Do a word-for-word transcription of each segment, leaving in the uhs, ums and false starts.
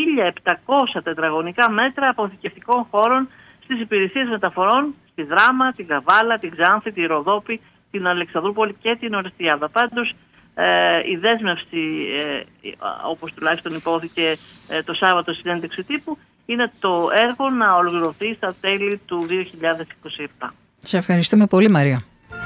χίλια επτακόσια τετραγωνικά μέτρα αποθηκευτικών χώρων στις υπηρεσίες μεταφορών στη Δράμα, την Καβάλα, την Ξάνθη, τη Ροδόπη, την Αλεξανδρούπολη και την Ορεστιάδα. Πάντως, ε, η δέσμευση, ε, όπως τουλάχιστον υπόθηκε ε, το Σάββατο στη συνέντευξη τύπου, είναι το έργο να ολοκληρωθεί στα τέλη του δύο χιλιάδες είκοσι επτά. Σε ευχαριστούμε πολύ, Μαρία.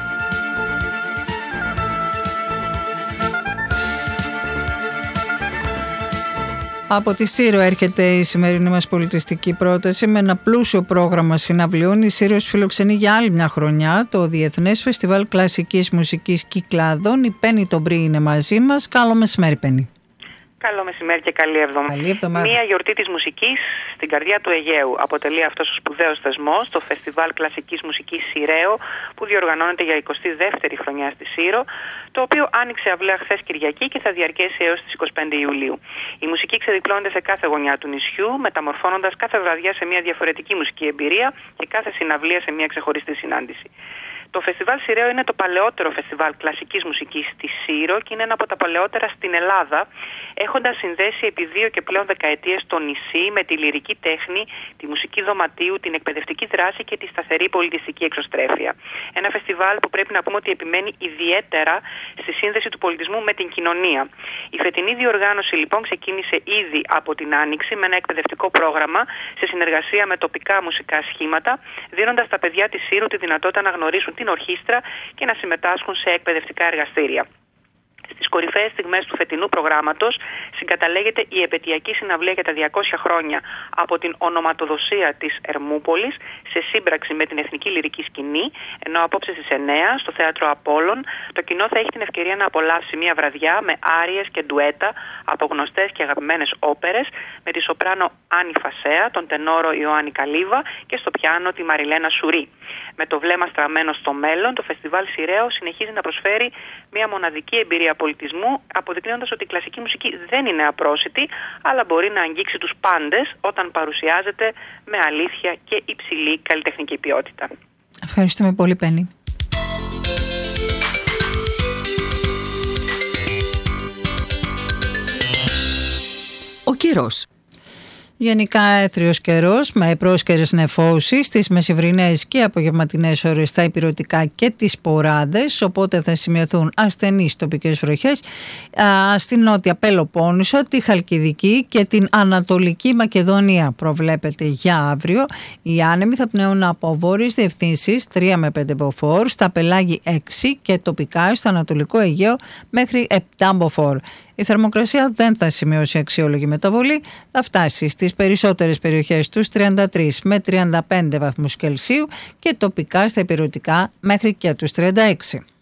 Από τη Σύρο έρχεται η σημερινή μας πολιτιστική πρόταση με ένα πλούσιο πρόγραμμα συναυλιών. Η Σύρος φιλοξενεί για άλλη μια χρονιά το Διεθνές Φεστιβάλ Κλασικής Μουσικής Κυκλάδων. Η Πέννη Τομπρή είναι μαζί μας. Καλό μεσημέρι, Πέννη. Καλό μεσημέρι και καλή εβδομάδα. Μία γιορτή της μουσικής στην καρδιά του Αιγαίου. Αποτελεί αυτός ο σπουδαίος θεσμός το Φεστιβάλ Κλασικής Μουσικής Σιραίο, που διοργανώνεται για εικοστή δεύτερη χρονιά στη Σύρο, το οποίο άνοιξε αυλαία χθες Κυριακή και θα διαρκέσει έως τις είκοσι πέντε Ιουλίου. Η μουσική ξεδιπλώνεται σε κάθε γωνιά του νησιού, μεταμορφώνοντας κάθε βραδιά σε μια διαφορετική μουσική εμπειρία και κάθε συναυλία σε μια ξεχωριστή συνάντηση. Το Φεστιβάλ Σιραίο είναι το παλαιότερο φεστιβάλ κλασικής μουσικής στη Σύρο και είναι ένα από τα παλαιότερα στην Ελλάδα, έχοντας συνδέσει επί δύο και πλέον δεκαετίες το νησί με τη λυρική τέχνη, τη μουσική δωματίου, την εκπαιδευτική δράση και τη σταθερή πολιτιστική εξωστρέφεια. Ένα φεστιβάλ που πρέπει να πούμε ότι επιμένει ιδιαίτερα στη σύνδεση του πολιτισμού με την κοινωνία. Η φετινή διοργάνωση λοιπόν ξεκίνησε ήδη από την Άνοιξη με ένα εκπαιδευτικό πρόγραμμα σε συνεργασία με τοπικά μουσικά σχήματα, δίνοντας στα παιδιά της Σύρου τη δυνατότητα να γνωρίσουν την ορχήστρα και να συμμετάσχουν σε εκπαιδευτικά εργαστήρια. Στις κορυφαίες στιγμές του φετινού προγράμματος συγκαταλέγεται η επετειακή συναυλία για τα διακόσια χρόνια από την ονοματοδοσία της Ερμούπολης σε σύμπραξη με την Εθνική Λυρική Σκηνή, ενώ απόψε στις εννιά στο Θέατρο Απόλλων το κοινό θα έχει την ευκαιρία να απολαύσει μια βραδιά με άριες και ντουέτα από γνωστές και αγαπημένες όπερες, με τη σοπράνο Άννη Φασέα, τον τενόρο Ιωάννη Καλίβα και στο πιάνο τη Μαριλένα Σουρή. Με το βλέμμα στραμμένο στο μέλλον, το Φεστιβάλ Σιραίο συνεχίζει να προσφέρει μια μοναδική εμπειρία πολιτισμού, αποδεικνύοντας ότι η κλασική μουσική δεν είναι απρόσιτη, αλλά μπορεί να αγγίξει τους πάντες όταν παρουσιάζεται με αλήθεια και υψηλή καλλιτεχνική ποιότητα. Ευχαριστούμε πολύ, Πέννη. Ο καιρός. Γενικά έθριος καιρός με πρόσκαιρες νεφώσεις στις μεσημβρινές και απογευματινές ώρες στα ηπειρωτικά και τις Ποράδες, οπότε θα σημειωθούν ασθενείς τοπικές βροχές α, στην Νότια Πελοπόννησο, τη Χαλκιδική και την Ανατολική Μακεδονία. Προβλέπεται για αύριο. Οι άνεμοι θα πνέουν από βόρειες διευθύνσεις τρία με πέντε μποφόρ, στα Πελάγη έξι και τοπικά στο Ανατολικό Αιγαίο μέχρι επτά μποφόρ. Η θερμοκρασία δεν θα σημειώσει αξιόλογη μεταβολή, θα φτάσει στις περισσότερες περιοχές τους τριάντα τρεις με τριάντα πέντε βαθμούς Κελσίου και τοπικά στα ηπειρωτικά μέχρι και τους τριάντα έξι.